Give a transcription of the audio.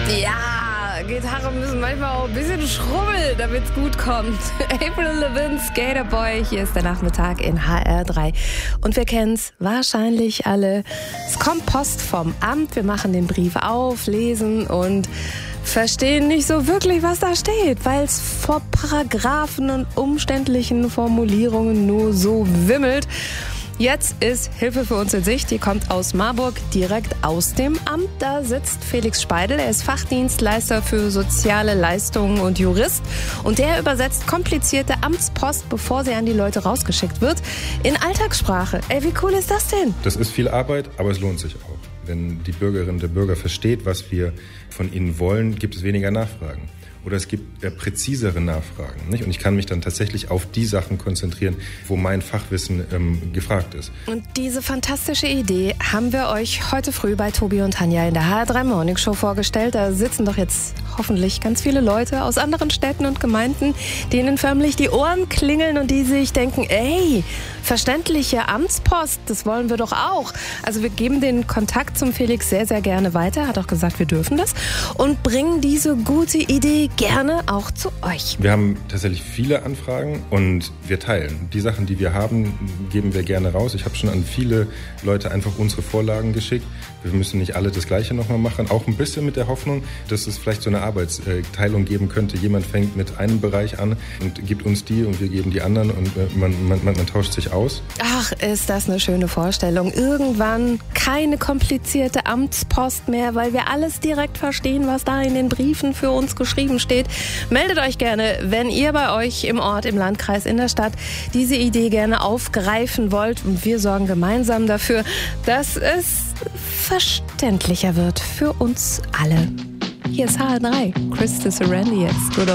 Ja, Gitarren müssen manchmal auch ein bisschen schrubbeln, damit es gut kommt. Avril Lavigne, Skaterboy, hier ist der Nachmittag in HR3. Und wir kennen es wahrscheinlich alle. Es kommt Post vom Amt, wir machen den Brief auf, lesen und verstehen nicht so wirklich, was da steht, weil es vor Paragraphen und umständlichen Formulierungen nur so wimmelt. Jetzt ist Hilfe für uns in Sicht. Die kommt aus Marburg, direkt aus dem Amt. Da sitzt Felix Speidel. Er ist Fachdienstleister für soziale Leistungen und Jurist. Und der übersetzt komplizierte Amtspost, bevor sie an die Leute rausgeschickt wird, in Alltagssprache. Ey, wie cool ist das denn? Das ist viel Arbeit, aber es lohnt sich auch. Wenn die Bürgerin, der Bürger versteht, was wir von ihnen wollen, gibt es weniger Nachfragen. Oder es gibt präzisere Nachfragen. Nicht? Und ich kann mich dann tatsächlich auf die Sachen konzentrieren, wo mein Fachwissen gefragt ist. Und diese fantastische Idee haben wir euch heute früh bei Tobi und Tanja in der HR3 Morning Show vorgestellt. Da sitzen doch jetzt hoffentlich ganz viele Leute aus anderen Städten und Gemeinden, denen förmlich die Ohren klingeln und die sich denken, ey, verständliche Amtspost, das wollen wir doch auch. Also wir geben den Kontakt zum Felix sehr, sehr gerne weiter. Er hat auch gesagt, wir dürfen das. Und bringen diese gute Idee gerne auch zu euch. Wir haben tatsächlich viele Anfragen und wir teilen. Die Sachen, die wir haben, geben wir gerne raus. Ich habe schon an viele Leute einfach unsere Vorlagen geschickt. Wir müssen nicht alle das Gleiche nochmal machen. Auch ein bisschen mit der Hoffnung, dass es vielleicht so eine Arbeitsteilung geben könnte. Jemand fängt mit einem Bereich an und gibt uns die und wir geben die anderen und man tauscht sich aus. Ach, ist das eine schöne Vorstellung. Irgendwann keine komplizierte Amtspost mehr, weil wir alles direkt verstehen, was da in den Briefen für uns geschrieben steht. Meldet euch gerne, wenn ihr bei euch im Ort, im Landkreis, in der Stadt diese Idee gerne aufgreifen wollt. Und wir sorgen gemeinsam dafür, dass es verständlicher wird für uns alle. Hier ist HR3. Chris Tisserandi jetzt. Good